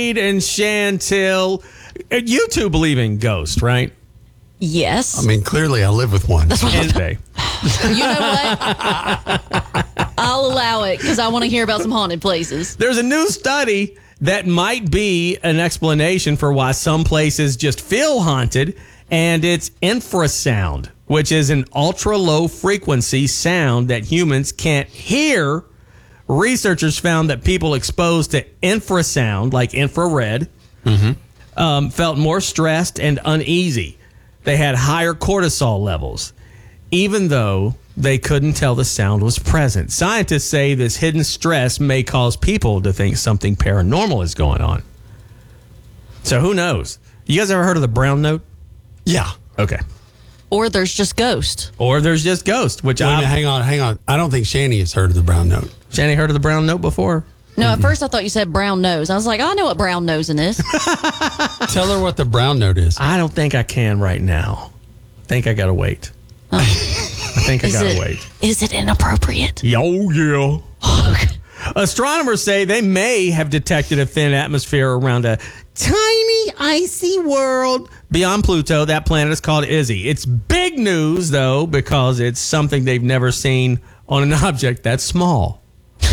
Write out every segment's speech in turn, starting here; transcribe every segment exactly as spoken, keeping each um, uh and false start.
and Chantel, you two believe in ghosts, right? Yes. I mean, clearly I live with one. That's what And they. You know what? I'll allow it because I want to hear about some haunted places. There's a new study that might be an explanation for why some places just feel haunted, and it's infrasound, which is an ultra-low frequency sound that humans can't hear. Researchers found that people exposed to infrasound, like infrared, mm-hmm. um, felt more stressed and uneasy. They had higher cortisol levels, even though they couldn't tell the sound was present. Scientists say this hidden stress may cause people to think something paranormal is going on. So who knows? You guys ever heard of the brown note? Yeah. Okay. Or there's just ghosts. Or there's just ghost, which Wait a I minute, hang on, hang on. I don't think Shani has heard of the brown note. Shani heard of the brown note before? No, at first I thought you said brown nose. I was like, I know what brown nosing is. Tell her what the brown note is. I don't think I can right now. I think I gotta wait. Oh. I think I Is gotta it, wait. Is it inappropriate? Oh, yeah. Astronomers say they may have detected a thin atmosphere around a tiny icy world beyond Pluto. That planet is called Izzy. It's big news, though, because it's something they've never seen on an object that's small.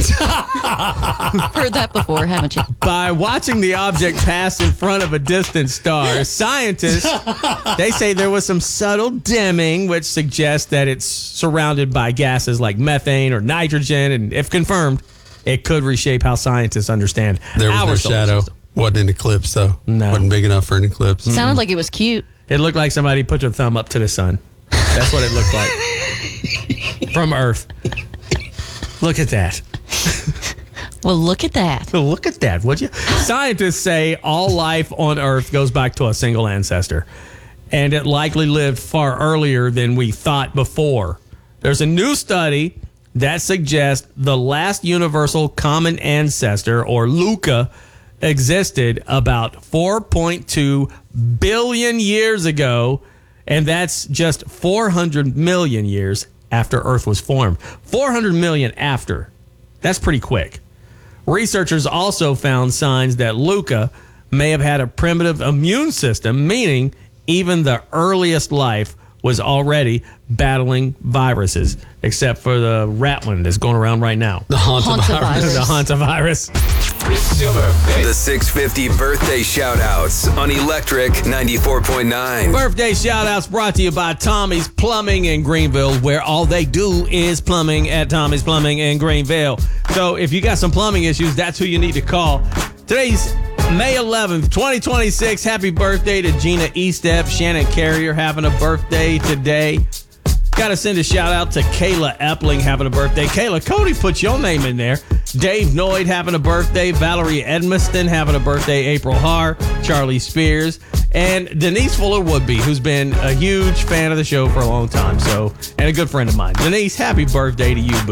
Heard that before, haven't you? By watching the object pass in front of a distant star, scientists, they say there was some subtle dimming, which suggests that it's surrounded by gases like methane or nitrogen, and if confirmed, it could reshape how scientists understand There was our no solar shadow. system. Wasn't an eclipse, though. No. Wasn't big enough for an eclipse. Sounded like it was cute. It looked like somebody put their thumb up to the sun. That's what it looked like from Earth. Look at that. Well, look at that. Look at that, would you? Scientists say all life on Earth goes back to a single ancestor, and it likely lived far earlier than we thought before. There's a new study that suggests the last universal common ancestor, or LUCA, existed about four point two billion years ago, and that's just four hundred million years after Earth was formed. four hundred million after. That's pretty quick. Researchers also found signs that LUCA may have had a primitive immune system, meaning even the earliest life was already battling viruses, except for the rat one that's going around right now. The Hantavirus. The hantavirus. The six fifty birthday shout-outs on Electric ninety-four point nine. Birthday shout-outs brought to you by Tommy's Plumbing in Greenville, where all they do is plumbing at Tommy's Plumbing in Greenville. So if you got some plumbing issues, that's who you need to call. Today's May eleventh, twenty twenty-six. Happy birthday to Gina Estep. Shannon Carrier having a birthday today. Got to send a shout out to Kayla Epling having a birthday. Kayla, Cody put your name in there. Dave Noyd having a birthday. Valerie Edmiston having a birthday. April Haar, Charlie Spears, and Denise Fuller Woodby, who's been a huge fan of the show for a long time. So, and a good friend of mine. Denise, happy birthday to you, boo.